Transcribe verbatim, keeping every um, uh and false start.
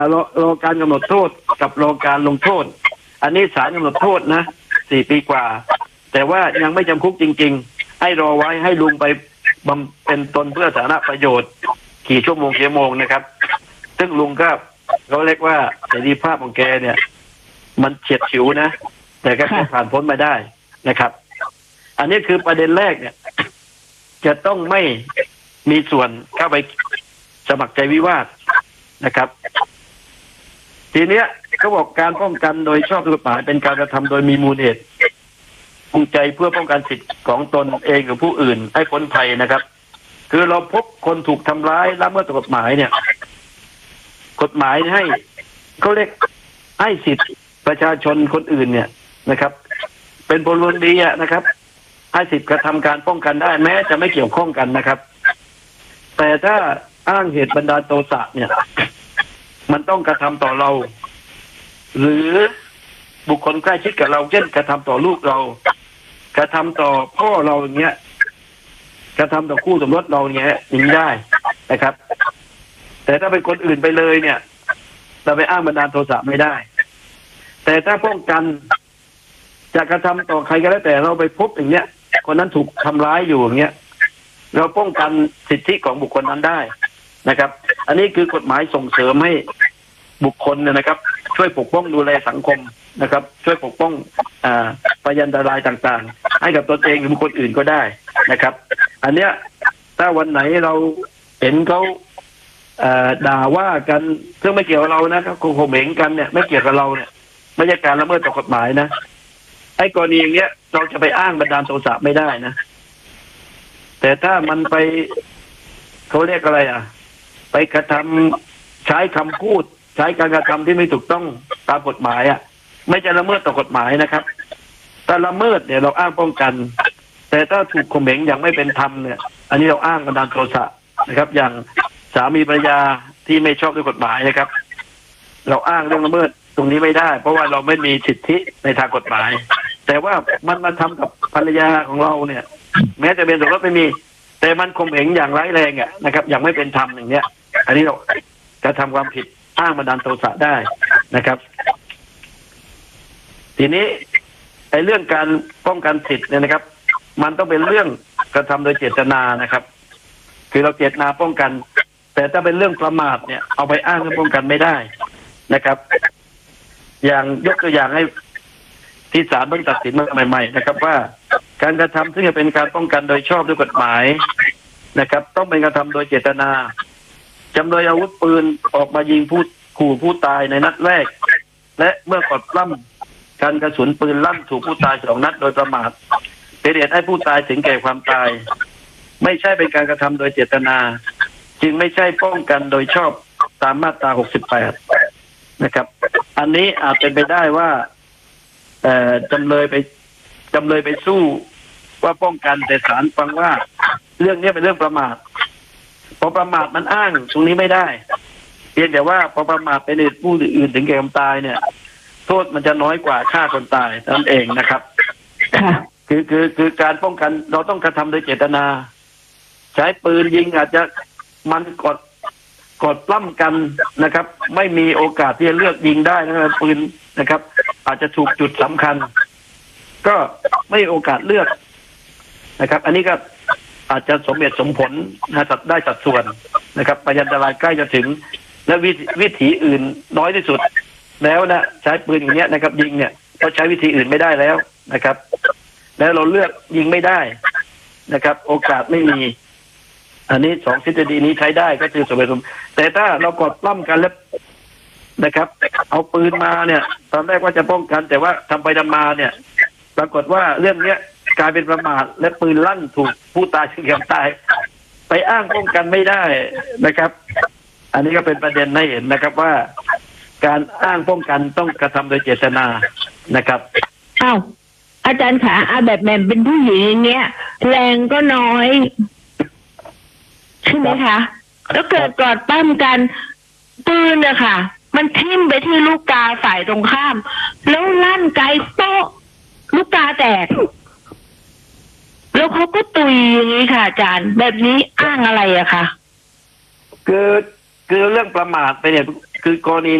รอรอการกำหนดโทษกับรอการลงโทษอันนี้ศาลกำหนดโทษนะสี่ปีกว่าแต่ว่ายังไม่จำคุกจริงๆให้รอไว้ให้ลุงไปบำเพ็ญตนเพื่อสาธารณประโยชน์กี่ชั่วโมงกี่ชั่วโมงนะครับซึ่งลุงก็เขาเรียกว่าเสรีภาพของแกเนี่ยมันเฉียดฉิวนะแต่ก็ผ่านพ้นมาได้นะครับอันนี้คือประเด็นแรกเนี่ยจะต้องไม่มีส่วนเข้าไปสมัครใจวิวาทนะครับทีเนี้ยเขาบอกการป้องกันโดยชอบด้วยกฎหมายเป็นการกระทำโดยมีมูลเหตุจูงใจเพื่อป้องกันสิทธิของตนเองหรือผู้อื่นให้พ้นภัยนะครับคือเราพบคนถูกทำร้ายละเมิดกฎหมายเนี่ยกฎหมายให้เขาเรียกให้สิทธิประชาชนคนอื่นเนี่ยนะครับเป็นพลเมืองดีอะนะครับให้สิทธิกระทำการป้องกันได้แม้จะไม่เกี่ยวข้องกันนะครับแต่ถ้าอ้างเหตุบันดาลโทสะเนี่ยมันต้องกระทำต่อเราหรือบุคคลใกล้ชิดกับเราเช่นกระทำต่อลูกเรากระทำต่อพ่อเราอย่างเงี้ยกระทำต่อคู่สมรสเราเนี้ยอย่างนี้ได้นะครับแต่ถ้าเป็นคนอื่นไปเลยเนี่ยเราไปอ้างบันดาลโทสะไม่ได้แต่ถ้าป้องกันจะกระทำต่อใครก็แล้วแต่เราไปพบอย่างเงี้ยคนนั้นถูกทำร้ายอยู่อย่างเงี้ยเราป้องกันสิทธิของบุคคลนั้นได้นะครับอันนี้คือกฎหมายส่งเสริมให้บุคคลเนี่ยนะครับช่วยปกป้องดูแลสังคมนะครับช่วยปกป้องอ่าพยันตรายต่างๆให้กับตนเองหรือบุคคลอื่นก็ได้นะครับอันเนี้ยถ้าวันไหนเราเห็นเขาด่าว่ากันซึ่งไม่เกี่ยวกับเรานะครับโข่มเหงกันเนี่ยไม่เกี่ยวกับเราเนี่ยไม่ใช่การละเมิดต่อกฎหมายนะไอ้กรณีอย่างเงี้ยเราจะไปอ้างบันดาลโทสะไม่ได้นะแต่ถ้ามันไปเขาเรียกอะไรอ่ะไปกระทำใช้คำพูดใช้การกระทำที่ไม่ถูกต้องตามกฎหมายอ่ะไม่จะละเมิดต่อกฎหมายนะครับถ้าละเมิดเนี่ยเราอ้างป้องกันแต่ถ้าถูกข่มเหงอย่างไม่เป็นธรรมเนี่ยอันนี้เราอ้างบันดาลโทสะนะครับอย่างสามีภรรยาที่ไม่ชอบด้วยกฎหมายนะครับเราอ้างเรื่องละเมิดตรงนี้ไม่ได้เพราะว่าเราไม่มีสิทธิในทางกฎหมายแต่ว่ามันมาทำกับภรรยาของเราเนี่ยแม้จะเป็นสมรสไม่มีแต่มันข่มเหงอย่างร้ายแรงอ่ะนะครับอย่างไม่เป็นธรรมอย่างเนี้ยอันนี้เราจะทำความผิดอ้างบันดาลโทสะได้นะครับทีนี้ไอ้เรื่องการป้องกันสิทธิ์เนี่ยนะครับมันต้องเป็นเรื่องกระทำโดยเจตนานะครับคือเราเจตนาป้องกันแต่ถ้าเป็นเรื่องประมาทเนี่ยเอาไปอ้างเพื่อป้องกันไม่ได้นะครับอย่างยกตัวอย่างให้ที่ศาลเพิ่งตัดสินมาใหม่ๆนะครับว่าการกระทำซึ่งจะเป็นการป้องกันโดยชอบด้วยกฎหมายนะครับต้องเป็นการกระทำโดยเจตนาจำเลยอาวุธปืนออกมายิงผู้ขู่ผู้ตายในนัดแรกและเมื่อกดปล้ำการกระสุนปืนลั่นถูกผู้ตายสองนัดโดยประมาทเป็นเหตุให้ผู้ตายถึงแก่ความตายไม่ใช่เป็นการกระทำโดยเจตนาจึงไม่ใช่ป้องกันโดยชอบตามมาตราหกสิบแปดนะครับอันนี้อาจเป็นไปได้ว่าเอ่อจำเลยไปจำเลยไปสู้ว่าป้องกันแต่ศาลฟังว่าเรื่องนี้เป็นเรื่องประมาทพอประมาทมันอ้างตรงนี้ไม่ได้เพียงแต่ว่าพอประมาทเป็นเหตุผู้อื่นถึงแก่ความตายเนี่ยโทษมันจะน้อยกว่าฆ่าคนตายนั่นเองนะครับคือคือคือการป้องกันเราต้องกระทำโดยเจตนาใช้ปืนยิงอาจจะมันกดกดปล้ำกันนะครับไม่มีโอกาสที่จะเลือกยิงได้นะครับปืนนะครับอาจจะถูกจุดสำคัญก็ไม่มีโอกาสเลือกนะครับอันนี้ก็อาจจะสมเหตุสมผลนะได้สัดส่วนนะครับพยันตรายใกล้จะถึงและวิวิถีอื่นน้อยที่สุดแล้วนะใช้ปืนอย่างเงี้ยนะครับยิงเนี่ยก็ใช้วิธีอื่นไม่ได้แล้วนะครับแล้วเราเลือกยิงไม่ได้นะครับโอกาสไม่มีอันนี้สองทฤษฎีนี้ใช้ได้ก็คือสมเหตุสมแต่ถ้าเรากดปล้ำกันแล้วนะครับเอาปืนมาเนี่ยตอนแรกว่าจะป้องกันแต่ว่าทำไปทำมาเนี่ยปรากฏว่าเรื่องเนี้ยกลายเป็นประมาทและปืนลั่นถูกผู้ตายถึงแก่ตายไปอ้างป้องกันไม่ได้นะครับอันนี้ก็เป็นประเด็นให้เห็นนะครับว่าการอ้างป้องกันต้องกระทำโดยเจตนานะครับอ้าวอาจารย์ขาอาแบบแม่เป็นผู้หญิงอย่างเงี้ยแรงก็น้อยใช่ไหมคะแล้วเกิดกอดปั้มกันปืนอะค่ะมันทิ่มไปที่ลูกกาฝ่ายตรงข้ามแล้วลั่นไกลโป๊ะลูกกาแตกแล้วเขาก็ตุยอย่างนี้ค่ะอาจารย์แบบนี้อ้างอะไรอะคะคือคือเรื่องประมาทไปเนี่ยคือกรณี